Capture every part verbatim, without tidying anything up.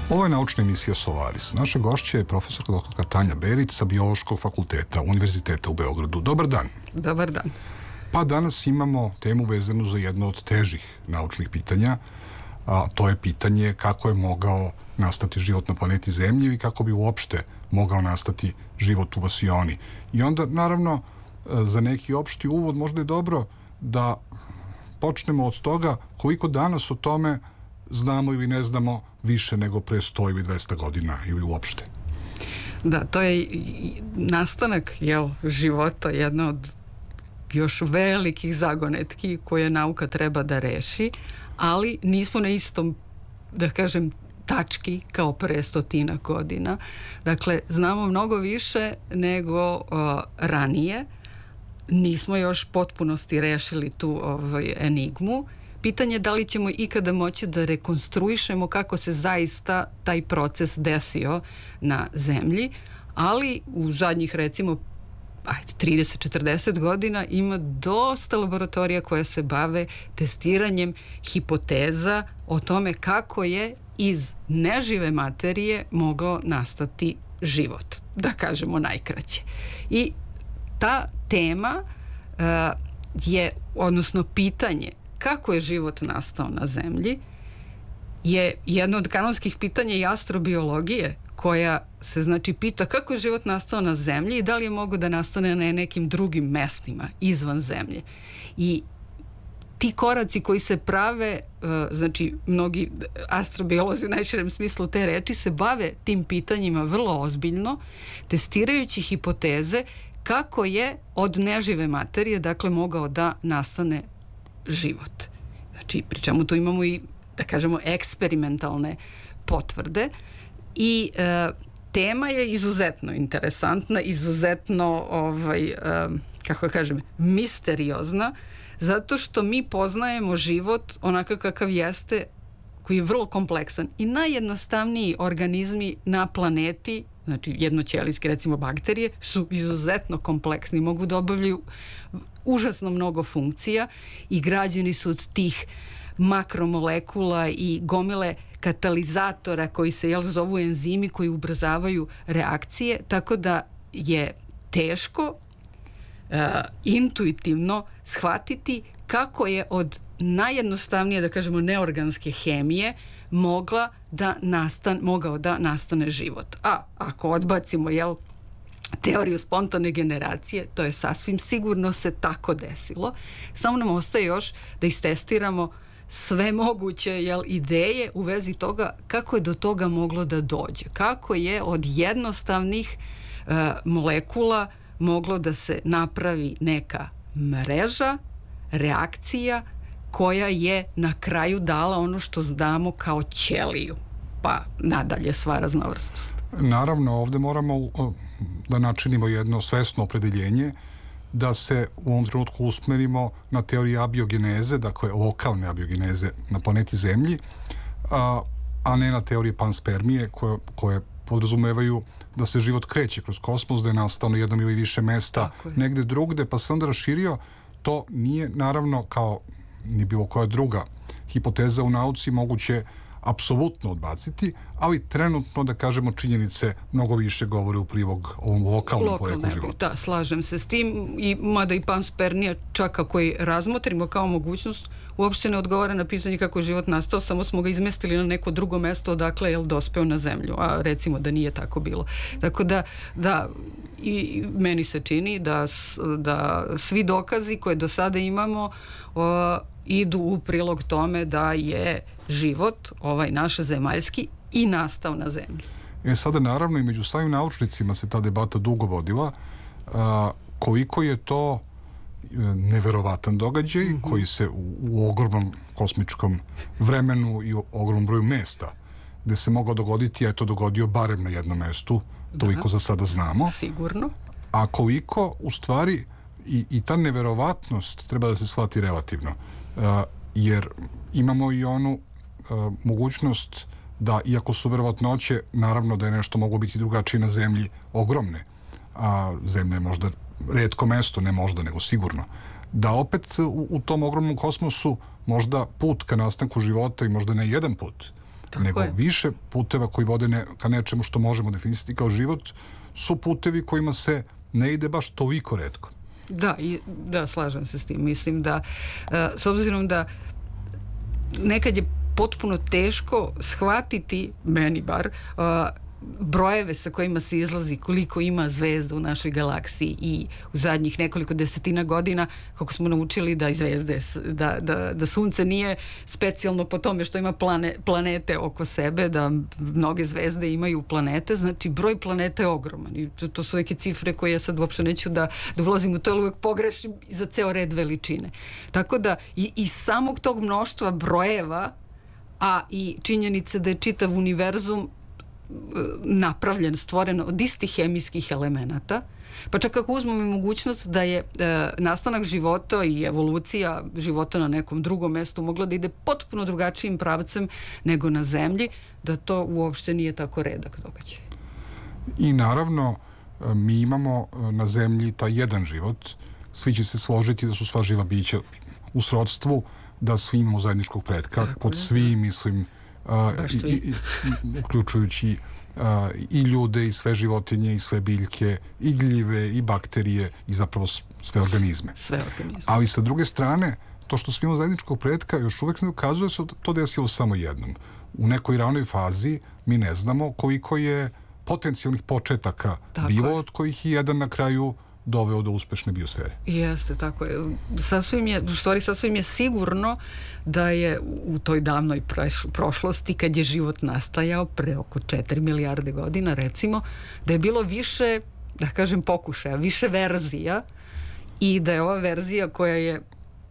Ovo je naučna emisija Solaris. Naša gošća je profesorka doktorka Tanja Berić sa Biološkog fakulteta Univerziteta u Beogradu. Dobar dan. Dobar dan. Pa danas imamo temu vezanu za jedno od težih naučnih pitanja, a to je pitanje kako je mogao nastati život na planeti Zemlji i kako bi uopšte mogao nastati život u vasioni. I onda, naravno, za neki opšti uvod možda je dobro da počnemo od toga koliko danas o tome znamo ili ne znamo više nego pre sto ili dvesta godina ili uopšte. Da, to je nastanak jel, života, jedna od još velikih zagonetki koje nauka treba da reši, ali nismo na istom, da kažem, tački kao pre stotina godina. Dakle, znamo mnogo više nego uh, ranije. Nismo još potpunosti rešili tu ovaj, enigmu. Pitanje je da li ćemo ikada moći da rekonstruišemo kako se zaista taj proces desio na Zemlji, ali u zadnjih recimo ajde, trideset do četrdeset godina ima dosta laboratorija koje se bave testiranjem hipoteza o tome kako je iz nežive materije mogao nastati život, da kažemo najkraće. I ta tema uh, je, odnosno pitanje kako je život nastao na Zemlji je jedno od kanonskih pitanja i astrobiologije koja se znači pita kako je život nastao na Zemlji i da li je mogo da nastane na nekim drugim mestima izvan Zemlje. I ti koraci koji se prave, znači mnogi astrobiolozi u najširem smislu te reči se bave tim pitanjima vrlo ozbiljno, testirajući hipoteze kako je od nežive materije, dakle, mogao da nastane život. Znači, pri čemu tu imamo i, da kažemo, eksperimentalne potvrde i e, tema je izuzetno interesantna, izuzetno, ovaj, e, kako kažem, misteriozna, zato što mi poznajemo život onakav kakav jeste, koji je vrlo kompleksan i najjednostavniji organizmi na planeti, znači jednoćelijske, recimo bakterije, su izuzetno kompleksni, mogu da obavljaju užasno mnogo funkcija i građeni su od tih makromolekula i gomile katalizatora koji se jel, zovu enzimi koji ubrzavaju reakcije, tako da je teško uh, intuitivno shvatiti kako je od najjednostavnije, da kažemo, neorganske hemije mogla da nastan, mogao da nastane život. A ako odbacimo jel, teoriju spontane generacije, to je sasvim sigurno se tako desilo. Samo nam ostaje još da istestiramo sve moguće jel, ideje u vezi toga kako je do toga moglo da dođe. Kako je od jednostavnih uh, molekula moglo da se napravi neka mreža, reakcija koja je na kraju dala ono što znamo kao ćeliju, pa nadalje sva raznovrsnost. Naravno, ovde moramo da načinimo jedno svesno opredeljenje da se u ovom trenutku usmerimo na teoriju abiogeneze, dakle lokalne abiogeneze na planeti Zemlji, a, a ne na teorije panspermije koje, koje podrazumevaju da se život kreće kroz kosmos, da je nastao na jednom ili više mesta negde drugde, pa se onda raširio. To nije, naravno, kao ni bilo koja druga hipoteza u nauci moguće apsolutno odbaciti, ali trenutno, da kažemo, činjenice mnogo više govore u prilog ovom lokalnom poreklu života. Da, slažem se s tim, i mada i panspermija, čak ako i razmotrimo kao mogućnost, uopšte ne odgovara na pitanje kako je život nastao, samo smo ga izmestili na neko drugo mesto odakle je dospeo na Zemlju, a recimo da nije tako bilo. Tako da, da i meni se čini da, da svi dokazi koje do sada imamo o, idu u prilog tome da je život, ovaj naš zemaljski, i nastao na Zemlji. E sada, naravno, i među samim naučnicima se ta debata dugo vodila. A, koliko je to neverovatan događaj, mm-hmm. koji se u, u ogromnom kosmičkom vremenu i u ogromnom broju mesta gde se mogao dogoditi, a je to dogodio barem na jednom mestu, toliko da, za sada znamo. Sigurno. A koliko, u stvari, i, i ta neverovatnost treba da se shvati relativno. Uh, jer imamo i onu uh, mogućnost da, iako su verovatnoće, naravno da je nešto moglo biti drugačije na Zemlji, ogromne, a Zemlja je možda retko mesto, ne možda, nego sigurno, da opet u, u tom ogromnom kosmosu možda put ka nastanku života i možda ne jedan put, Tako nego je. više puteva koji vode ne, ka nečemu što možemo definisati kao život su putevi kojima se ne ide baš toliko retko. Da, i, da, slažem se s tim. Mislim da, uh, s obzirom da nekad je potpuno teško shvatiti, meni bar, uh, brojeve sa kojima se izlazi, koliko ima zvezda u našoj galaksiji, i u zadnjih nekoliko desetina godina kako smo naučili da i zvezde, da, da, da sunce nije specijalno po tome što ima plane, planete oko sebe, da mnoge zvezde imaju planete, znači broj planeta je ogroman i to, to su neke cifre koje ja sad uopšte neću da, da ulazim u to, ali uvek pogrešim za ceo red veličine. Tako da i, i samog tog mnoštva brojeva, a i činjenice da je čitav univerzum napravljen, stvoren od istih hemijskih elemenata, pa čak ako uzmemo i mogućnost da je e, nastanak života i evolucija života na nekom drugom mestu mogla da ide potpuno drugačijim pravcem nego na Zemlji, da to uopšte nije tako redak događaj. I naravno, mi imamo na Zemlji taj jedan život. Svi će se složiti da su sva živa bića u srodstvu, da svi imamo zajedničkog pretka. Tako pod je, svi, da. Mislim, Baš i, svi. i, i, uključujući a, i ljude, i sve životinje, i sve biljke, i gljive, i bakterije, i zapravo sve organizme. Sve organizme. Ali sa druge strane, to što svi imamo zajedničkog pretka još uvek ne ukazuje se to desilo samo jednom. U nekoj ranoj fazi mi ne znamo koliko je potencijalnih početaka tako bilo, je. Od kojih je jedan na kraju doveo do uspešne biosfere. Jeste, tako je. Sasvim je, u stvari sasvim je sigurno da je u toj davnoj prošlosti, kad je život nastajao pre oko četiri milijarde godina, recimo, da je bilo više, da kažem, pokušaja, više verzija, i da je ova verzija koja je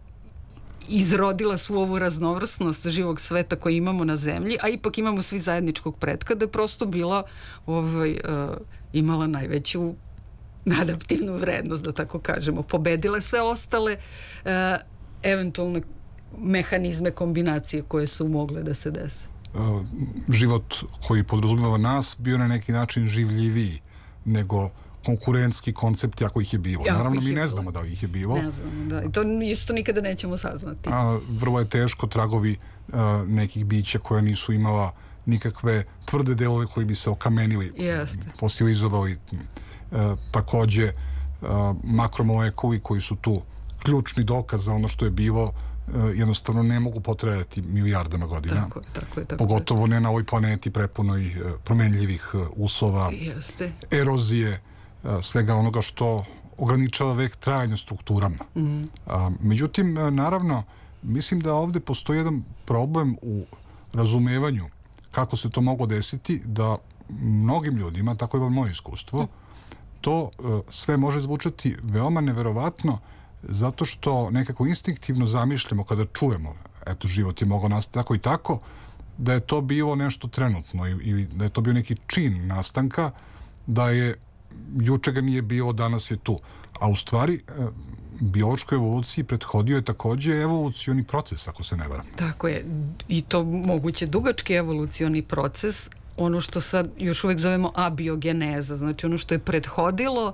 izrodila svu ovu raznovrsnost živog sveta koji imamo na Zemlji, a ipak imamo svi zajedničkog pretka, da je prosto bila ovaj, uh, imala najveću adaptivnu vrednost, da tako kažemo. Pobedile sve ostale uh, eventualne mehanizme kombinacije koje su mogle da se dese. Uh, život koji podrazumeva nas bio na neki način življiviji nego konkurentski koncepti, ako ih je bilo. Jako Naravno, mi ne bilo. znamo da ih je bilo. Ne znamo, da. I to isto nikada nećemo saznati. A, vrlo je teško tragovi a, nekih bića koja nisu imala nikakve tvrde delove koji bi se okamenili, Jeste. fosilizovali. A, takođe, a, makromolekuli koji su tu ključni dokaz za ono što je bilo, a, jednostavno ne mogu potrajati milijardama godina. Tako je, tako je. Tako Pogotovo ne na ovoj planeti prepunoj a, promenljivih a, uslova, Jeste. erozije, svega onoga što ograničava vek trajanja strukturama. Mm. A, međutim, naravno, mislim da ovde postoji jedan problem u razumevanju kako se to moglo desiti, da mnogim ljudima, tako je moje iskustvo, to a, sve može zvučati veoma neverovatno, zato što nekako instinktivno zamišljamo kada čujemo, eto, život je mogao nastati tako i tako, da je to bilo nešto trenutno i, i da je to bio neki čin nastanka, da je juče ga nije bilo, danas je tu. A u stvari, biološkoj evoluciji prethodio je takođe evolucioni proces, ako se ne varam. Tako je. I to moguće dugački evolucioni proces, ono što sad još uvek zovemo abiogeneza, znači ono što je prethodilo,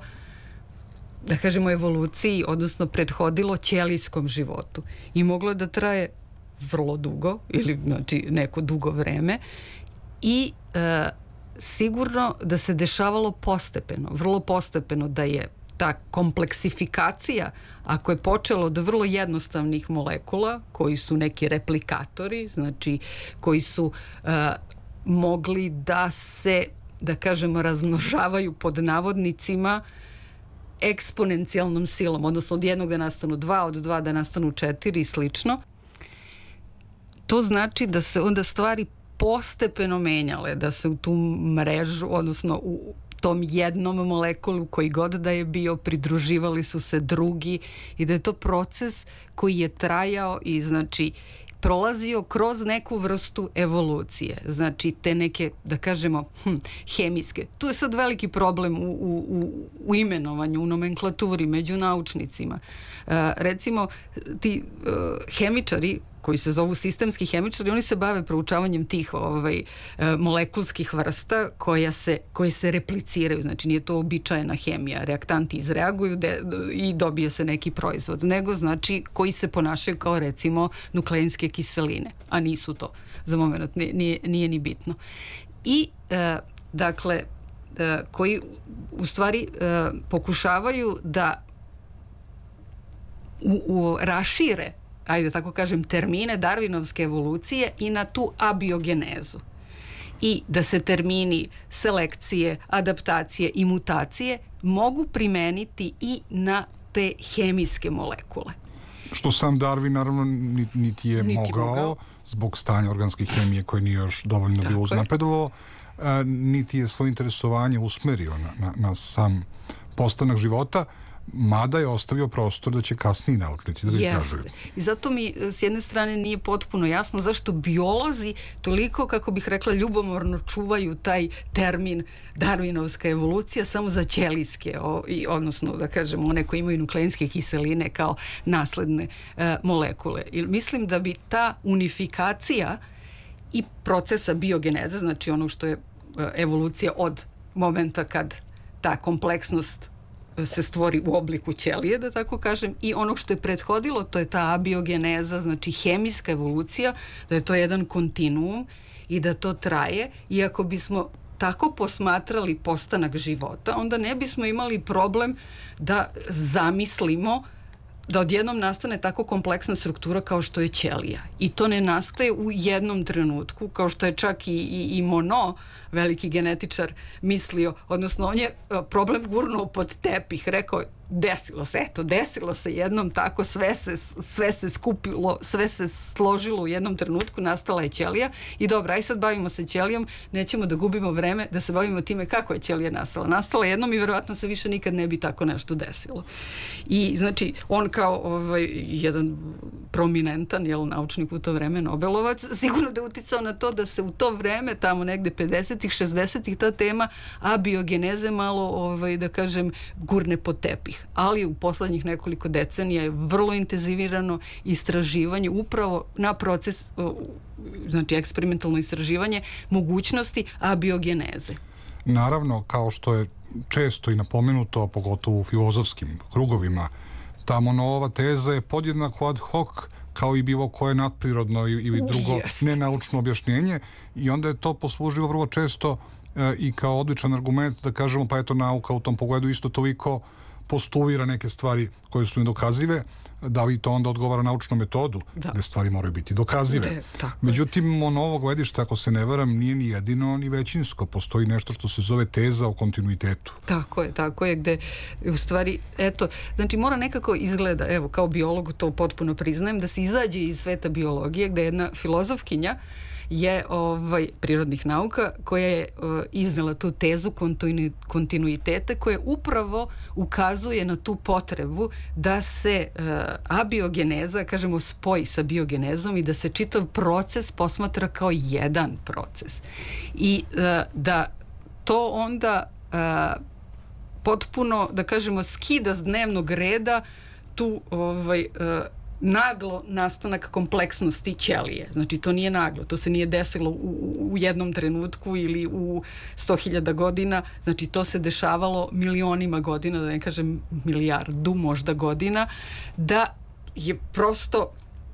da kažemo, evoluciji, odnosno prethodilo ćelijskom životu. I moglo je da traje vrlo dugo, ili znači neko dugo vreme, i e, sigurno da se dešavalo postepeno, vrlo postepeno, da je ta kompleksifikacija, ako je počelo od vrlo jednostavnih molekula, koji su neki replikatori, znači koji su uh, mogli da se, da kažemo, razmnožavaju pod navodnicima eksponencijalnom silom, odnosno od jednog da nastanu dva, od dva da nastanu četiri i slično. To znači da se onda stvari postepeno menjale, da se u tu mrežu, odnosno u tom jednom molekulu koji god da je bio, pridruživali su se drugi, i da je to proces koji je trajao i znači prolazio kroz neku vrstu evolucije. Znači te neke, da kažemo, hm, hemijske. Tu je sad veliki problem u, u, u imenovanju, u nomenklaturi među naučnicima. E, recimo, ti e, hemičari koji se zovu sistemski hemičari, oni se bave proučavanjem tih ovaj, molekulskih vrsta koja se, koje se repliciraju. Znači nije to običajna hemija. Reaktanti izreaguju de, i dobije se neki proizvod. Nego znači koji se ponašaju kao recimo nukleinske kiseline. A nisu to. Za moment nije, nije, nije ni bitno. I e, dakle e, koji u stvari e, pokušavaju da u, u rašire, ajde tako kažem, termine darvinovske evolucije i na tu abiogenezu. I da se termini selekcije, adaptacije i mutacije mogu primeniti i na te hemijske molekule. Što sam Darwin naravno niti je niti mogao, mogao zbog stanja organske hemije koje nije još dovoljno bilo uznapredovao, niti je svoje interesovanje usmerio na, na, na sam postanak života, mada je ostavio prostor da će kasniji naučnici da istražuju. I zato mi s jedne strane nije potpuno jasno zašto biolozi toliko, kako bih rekla, ljubomorno čuvaju taj termin darvinovska evolucija samo za ćelijske, o, i, odnosno da kažemo one koje imaju nukleinske kiseline kao nasledne e, molekule. I mislim da bi ta unifikacija i procesa biogeneze, znači ono što je e, evolucija od momenta kad ta kompleksnost se stvori u obliku ćelije, da tako kažem, i ono što je prethodilo, to je ta abiogeneza, znači hemijska evolucija, da je to jedan kontinuum i da to traje, i ako bismo tako posmatrali postanak života, onda ne bismo imali problem da zamislimo da odjednom nastane tako kompleksna struktura kao što je ćelija. I to ne nastaje u jednom trenutku, kao što je čak i, i, i Monod, veliki genetičar, mislio, odnosno on je problem gurnuo pod tepih, rekao desilo se, eto, desilo se jednom tako, sve se, sve se skupilo, sve se složilo u jednom trenutku, nastala je ćelija i dobro, aj sad bavimo se ćelijom, nećemo da gubimo vreme da se bavimo time kako je ćelija nastala. Nastala jednom i verovatno se više nikad ne bi tako nešto desilo. I znači, on kao ovaj, jedan prominentan, jel, naučnik u to vreme, Nobelovac, sigurno da je uticao na to da se u to vreme, tamo negde pedesetih, šezdesetih, ta tema abiogeneze malo, ovaj, da kažem, gurne pod tepih. Ali u poslednjih nekoliko decenija je vrlo intenzivirano istraživanje upravo na proces, znači eksperimentalno istraživanje mogućnosti abiogeneze. Naravno, kao što je često i napomenuto, pogotovo u filozofskim krugovima, ta Monodova teza je podjednako ad hoc kao i bilo koje nadprirodno ili drugo nenaučno objašnjenje, i onda je to poslužilo vrlo često e, i kao odličan argument da kažemo pa eto nauka u tom pogledu isto toliko postulira neke stvari koje su nedokazive, da li to onda odgovara naučnom metodu, da. Gde stvari moraju biti dokazive. De, Međutim, Monodovog gledišta, ako se ne varam, nije ni jedino ni većinsko. Postoji nešto što se zove teza o kontinuitetu. Tako je, tako je, gde u stvari, eto, znači mora nekako izgleda, evo, kao biolog to potpuno priznajem, da se izađe iz sveta biologije, gde jedna filozofkinja je ovaj, prirodnih nauka koja je uh, iznela tu tezu kontinu, kontinuiteta koja upravo ukazuje na tu potrebu da se uh, abiogeneza, kažemo, spoji sa biogenezom i da se čitav proces posmatra kao jedan proces. I uh, da to onda uh, potpuno, da kažemo, skida s dnevnog reda tu ovaj, uh, naglo nastanak kompleksnosti ćelije. Znači, to nije naglo, to se nije desilo u, u jednom trenutku ili u sto hiljada godina, znači to se dešavalo milionima godina, da ne kažem milijardu možda godina, da je prosto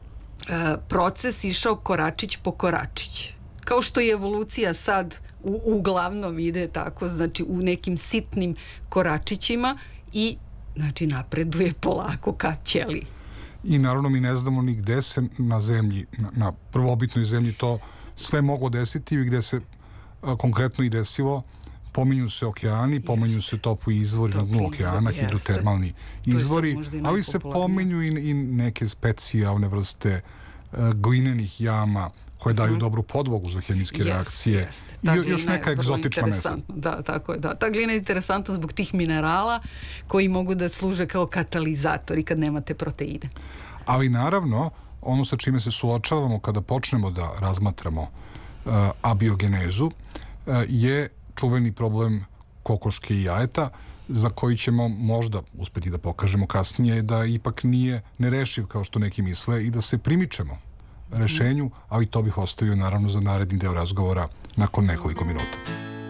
e, proces išao koračić po koračić. Kao što je evolucija sad u, uglavnom ide tako, znači u nekim sitnim koračićima i znači napreduje polako ka ćeliji. I naravno mi ne znamo ni gde se na zemlji, na, na prvobitnoj zemlji to sve moglo desiti i gde se a, konkretno i desilo. Pominju se okeani, pominju se topli izvori na dnu okeana, hidrotermalni izvori, ali se pominju i, i neke specijalne vrste a, glinenih jama koje daju mm-hmm. dobru podlogu za hemijske jest, reakcije. Jest. I još neka egzotična mesta. Da, tako je, da. Ta glina je interesantna zbog tih minerala koji mogu da služe kao katalizatori kad nemate proteine. Ali naravno, ono sa čime se suočavamo kada počnemo da razmatramo uh, abiogenezu uh, je čuveni problem kokoške i jajeta, za koji ćemo možda uspeti da pokažemo kasnije da ipak nije nerešiv kao što neki misle i da se primičemo rešenju, ali to bih ostavio naravno za naredni deo razgovora nakon nekoliko minuta.